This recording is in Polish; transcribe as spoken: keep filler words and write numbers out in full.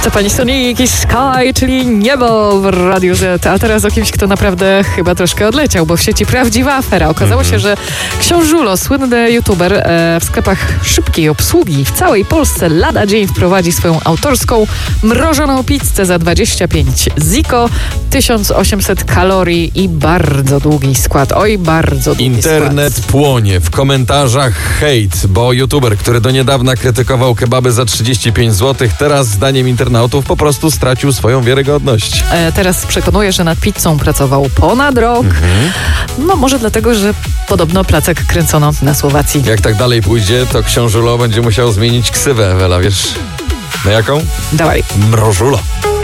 Stefani Sonik i Sky, czyli niebo w Radiu Z. A teraz o kimś, kto naprawdę chyba troszkę odleciał, bo w sieci prawdziwa afera. Okazało mm-hmm. się, że książulo, słynny youtuber e, w sklepach szybkiej obsługi w całej Polsce lada dzień wprowadzi swoją autorską mrożoną pizzę za dwadzieścia pięć ziko, tysiąc osiemset kalorii i bardzo długi skład. Oj, bardzo długi Internet skład. płonie. W komentarzach hejt, bo youtuber, który do niedawna krytykował kebaby za trzydzieści pięć złotych, teraz zdaniem internautów po prostu stracił swoją wiarygodność. E, teraz przekonuje, że nad pizzą pracował ponad rok. Mhm. No może dlatego, że podobno placek kręcono na Słowacji. Jak tak dalej pójdzie, to książulo będzie musiał zmienić ksywę, Ewela, wiesz na jaką? Dawaj. Mrożulo.